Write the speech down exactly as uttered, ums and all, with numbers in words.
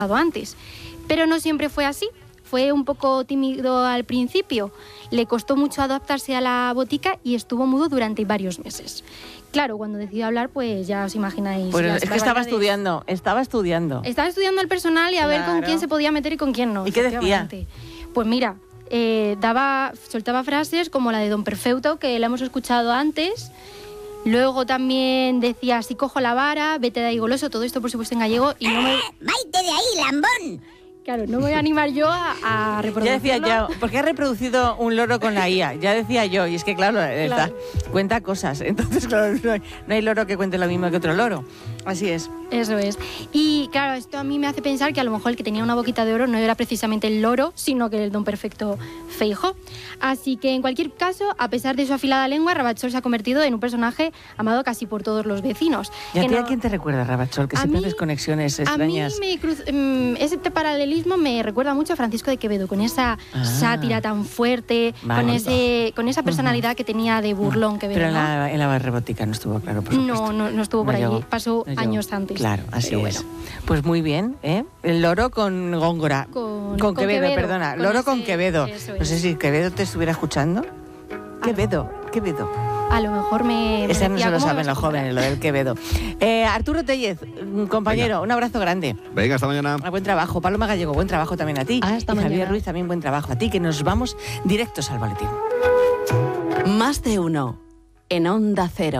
antes. Pero no siempre fue así. Fue un poco tímido al principio, le costó mucho adaptarse a la botica y estuvo mudo durante varios meses. Claro, cuando decidió hablar, pues ya os imagináis. Pues es que estaba estudiando, estaba estudiando. Estaba estudiando el personal y a Claro. ver con quién se podía meter y con quién no. ¿Y qué decía? Pues mira, eh, daba, soltaba frases como la de Don Perfeuto, que la hemos escuchado antes. Luego también decía, si cojo la vara, vete de ahí goloso, todo esto por supuesto en gallego. Y no me... ¡Vaite de ahí, lambón! Claro, no me voy a animar yo a, a reproducirlo. Ya decía yo, porque ha reproducido un loro con la I A, ya decía yo, y es que claro, Claro. Está, cuenta cosas, entonces claro, no hay, no hay loro que cuente lo mismo que otro loro, así es. Eso es. Y claro, esto a mí me hace pensar que a lo mejor el que tenía una boquita de oro no era precisamente el loro, sino que el don perfecto Feijóo. Así que en cualquier caso, a pesar de su afilada lengua, Rabachol se ha convertido en un personaje amado casi por todos los vecinos. ¿Y a Que ti no- a quién te recuerda, Rabachol? Que A siempre mí- haces conexiones extrañas. A mí me cruz- mm, ese paralelismo me recuerda mucho a Francisco de Quevedo, con esa Ah. sátira tan fuerte, Vale. con ese con esa personalidad que tenía de burlón Quevedo. Pero en ¿no? la, en la robótica no estuvo claro, por supuesto. No, no, no estuvo por No allí, llegó, pasó no llegó. años antes. Claro, así Pero es. bueno. Pues muy bien, ¿eh? El loro con Góngora. Con- con con Quevedo, Quevedo, perdona. con Loro con ese- Quevedo. eso No sé es. si Quevedo te estuviera escuchando. Quevedo, Quevedo. A lo mejor me... me Ese no decía, se lo ¿cómo saben vas a los comprar? jóvenes, lo del Quevedo. Eh, Arturo Tellez, mm, compañero, Venga. un abrazo grande. Venga, hasta mañana. A buen trabajo. Paloma Gallego, buen trabajo también a ti. Hasta y Javier mañana. Ruiz, también buen trabajo a ti, que nos vamos directos al boletín. Más de uno en Onda Cero.